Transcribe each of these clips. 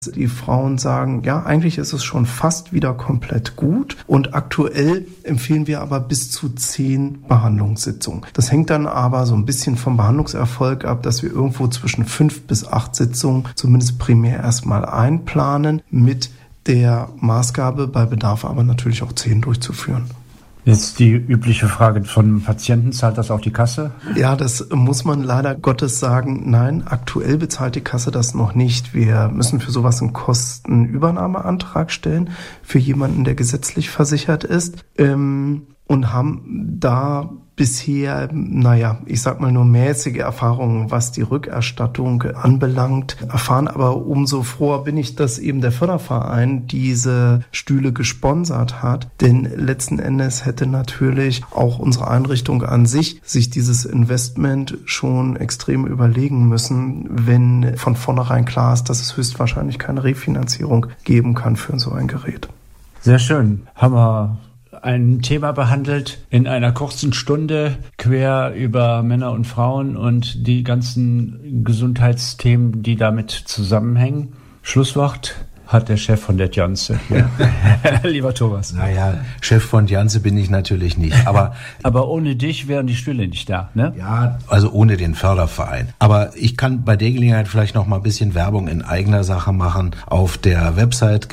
Die Frauen sagen, ja, eigentlich ist es schon fast wieder komplett gut und aktuell empfehlen wir aber bis zu 10 Behandlungssitzungen. Das hängt dann aber so ein bisschen vom Behandlungserfolg ab, dass wir irgendwo zwischen 5 bis 8 Sitzungen zumindest primär erstmal einplanen, mit der Maßgabe bei Bedarf aber natürlich auch 10 durchzuführen. Jetzt die übliche Frage von Patienten, zahlt das auch die Kasse? Ja, das muss man leider Gottes sagen. Nein, aktuell bezahlt die Kasse das noch nicht. Wir müssen für sowas einen Kostenübernahmeantrag stellen für jemanden, der gesetzlich versichert ist, und haben da bisher, ich sag mal nur mäßige Erfahrungen, was die Rückerstattung anbelangt, erfahren. Aber umso froher bin ich, dass eben der Förderverein diese Stühle gesponsert hat. Denn letzten Endes hätte natürlich auch unsere Einrichtung an sich dieses Investment schon extrem überlegen müssen, wenn von vornherein klar ist, dass es höchstwahrscheinlich keine Refinanzierung geben kann für so ein Gerät. Sehr schön. Haben wir ein Thema behandelt in einer kurzen Stunde, quer über Männer und Frauen und die ganzen Gesundheitsthemen, die damit zusammenhängen. Schlusswort hat der Chef von der Jansse. Ja. Lieber Thomas. Naja, Chef von Jansse bin ich natürlich nicht. Aber ohne dich wären die Stühle nicht da, ne? Ja, also ohne den Förderverein. Aber ich kann bei der Gelegenheit vielleicht noch mal ein bisschen Werbung in eigener Sache machen. Auf der Website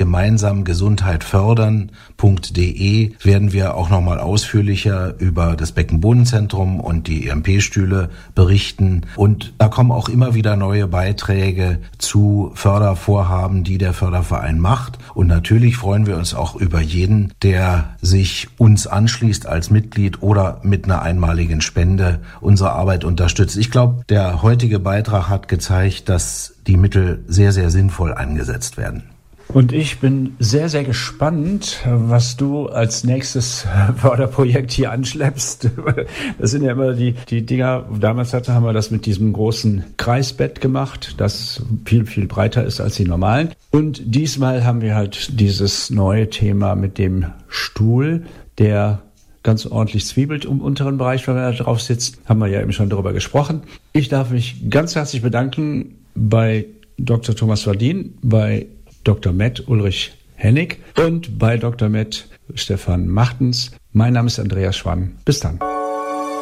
gemeinsamgesundheitfördern.de werden wir auch noch mal ausführlicher über das Beckenbodenzentrum und die EMP-Stühle berichten. Und da kommen auch immer wieder neue Beiträge zu Fördervorhaben, die der Förderverein macht. Und natürlich freuen wir uns auch über jeden, der sich uns anschließt als Mitglied oder mit einer einmaligen Spende unsere Arbeit unterstützt. Ich glaube, der heutige Beitrag hat gezeigt, dass die Mittel sehr, sehr sinnvoll eingesetzt werden. Und ich bin sehr, sehr gespannt, was du als nächstes Förderprojekt hier anschleppst. Das sind ja immer die Dinger, damals haben wir das mit diesem großen Kreisbett gemacht, das viel, viel breiter ist als die normalen. Und diesmal haben wir halt dieses neue Thema mit dem Stuhl, der ganz ordentlich zwiebelt im unteren Bereich, wenn man da drauf sitzt. Haben wir ja eben schon darüber gesprochen. Ich darf mich ganz herzlich bedanken bei Dr. Thomas Wardin, bei Dr. Med Ulrich Hennig und bei Dr. Med Stefan Machtens. Mein Name ist Andreas Schwann. Bis dann.